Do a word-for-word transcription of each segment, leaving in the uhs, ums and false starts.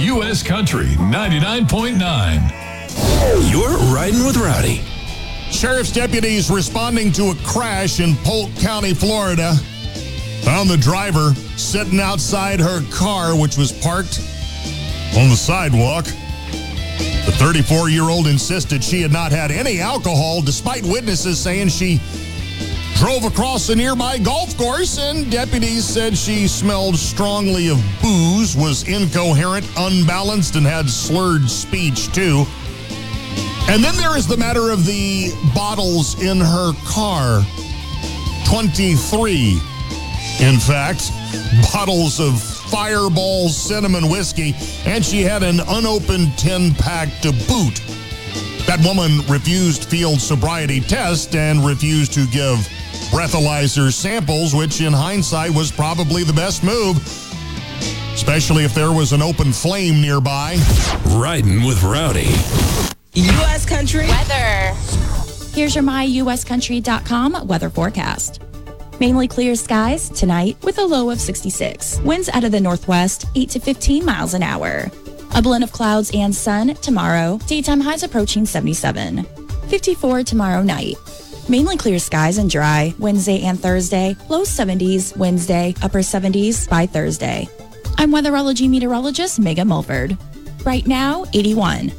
U S Country ninety-nine point nine. You're riding with Rowdy. Sheriff's deputies responding to a crash in Polk County, Florida, found the driver sitting outside her car, which was parked on the sidewalk. The thirty-four-year-old insisted she had not had any alcohol, despite witnesses saying she drove across a nearby golf course, and deputies said she smelled strongly of booze, was incoherent, unbalanced, and had slurred speech, too. And then there is the matter of the bottles in her car. twenty-three, in fact, bottles of Fireball cinnamon whiskey, and she had an unopened ten-pack to boot. That woman refused field sobriety test and refused to give breathalyzer samples, which in hindsight was probably the best move, especially if there was an open flame nearby. Riding with Rowdy. U S Country weather. Here's your my U S country dot com weather forecast. Mainly clear skies tonight with a low of sixty-six. Winds out of the northwest, eight to fifteen miles an hour. A blend of clouds and sun tomorrow. Daytime highs approaching seventy-seven. fifty-four tomorrow night. Mainly clear skies and dry Wednesday and Thursday. Low seventies Wednesday, upper seventies by Thursday. I'm weatherology meteorologist Megan Mulford. Right now, eighty-one.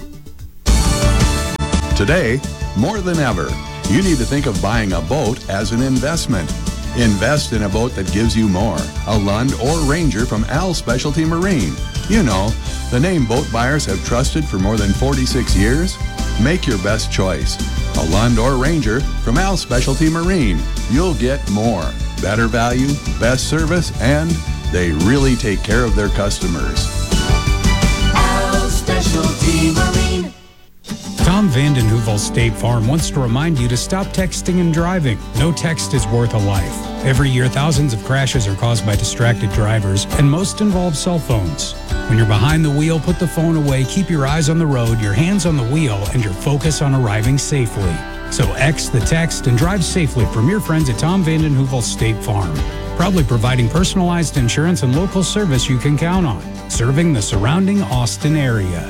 Today, more than ever, you need to think of buying a boat as an investment. Invest in a boat that gives you more. A Lund or Ranger from Al Specialty Marine. You know, the name boat buyers have trusted for more than forty-six years. Make your best choice. A Lund or Ranger from Al Specialty Marine. You'll get more. Better value, best service, and they really take care of their customers. Al Specialty Marine. Tom Vanden Heuvel State Farm wants to remind you to stop texting and driving. No text is worth a life. Every year, thousands of crashes are caused by distracted drivers, and most involve cell phones. When you're behind the wheel, put the phone away, keep your eyes on the road, your hands on the wheel, and your focus on arriving safely. So X the text and drive safely from your friends at Tom Vanden Heuvel State Farm. Proudly providing personalized insurance and local service you can count on. Serving the surrounding Austin area.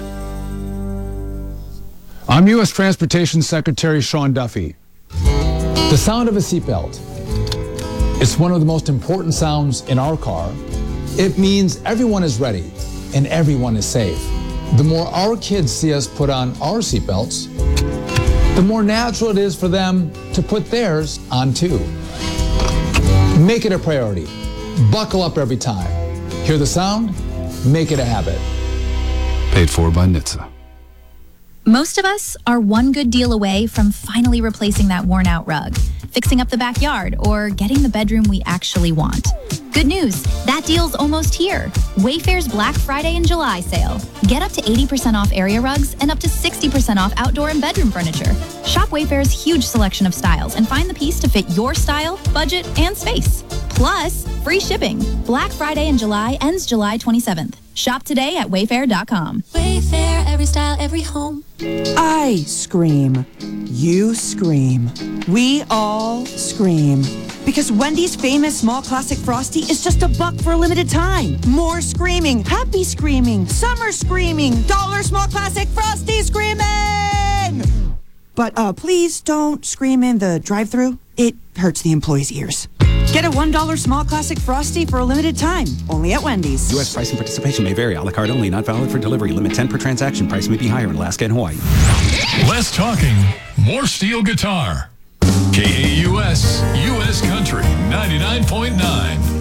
I'm U S Transportation Secretary Sean Duffy. The sound of a seatbelt. It's one of the most important sounds in our car. It means everyone is ready and everyone is safe. The more our kids see us put on our seatbelts, the more natural it is for them to put theirs on too. Make it a priority. Buckle up every time. Hear the sound? Make it a habit. Paid for by N H T S A. Most of us are one good deal away from finally replacing that worn-out rug, fixing up the backyard, or getting the bedroom we actually want. Good news, that deal's almost here. Wayfair's Black Friday and July sale. Get up to eighty percent off area rugs and up to sixty percent off outdoor and bedroom furniture. Shop Wayfair's huge selection of styles and find the piece to fit your style, budget, and space. Plus, free shipping. Black Friday and July ends July twenty-seventh. Shop today at wayfair dot com. Wayfair, every style, every home. I scream. You scream. We all scream. Because Wendy's famous small classic Frosty is just a buck for a limited time. More screaming, happy screaming, summer screaming, dollar small classic Frosty screaming! But uh, please don't scream in the drive-thru. It hurts the employees' ears. Get a one dollar small classic Frosty for a limited time, only at Wendy's. U S price and participation may vary. A la carte only, not valid for delivery. Limit ten per transaction. Price may be higher in Alaska and Hawaii. Less talking, more steel guitar. K A U S, U S Country ninety-nine point nine.